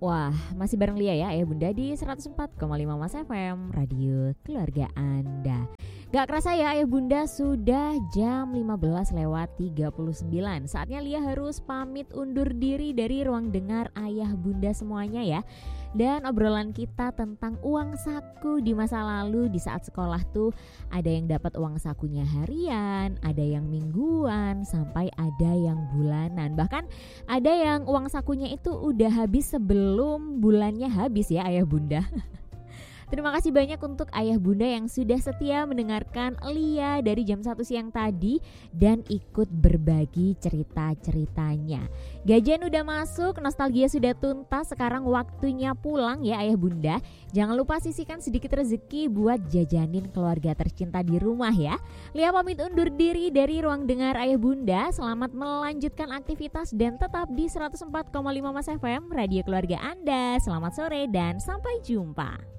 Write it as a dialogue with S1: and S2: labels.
S1: Wah, masih bareng Lia ya, Ayah Bunda di 104,5 Mas FM, Radio Keluarga Anda. Gak kerasa ya Ayah Bunda, sudah jam 15:39. Saatnya Lia harus pamit undur diri dari ruang dengar Ayah Bunda semuanya ya. Dan obrolan kita tentang uang saku di masa lalu, di saat sekolah tuh ada yang dapat uang sakunya harian, ada yang mingguan, sampai ada yang bulanan. Bahkan ada yang uang sakunya itu udah habis sebelum bulannya habis ya Ayah Bunda. Terima kasih banyak untuk Ayah Bunda yang sudah setia mendengarkan Lia dari jam 1 siang tadi dan ikut berbagi cerita-ceritanya. Gajian udah masuk, nostalgia sudah tuntas, sekarang waktunya pulang ya Ayah Bunda. Jangan lupa sisihkan sedikit rezeki buat jajanin keluarga tercinta di rumah ya. Lia pamit undur diri dari ruang dengar Ayah Bunda. Selamat melanjutkan aktivitas dan tetap di 104,5 Mas FM, Radio Keluarga Anda. Selamat sore dan sampai jumpa.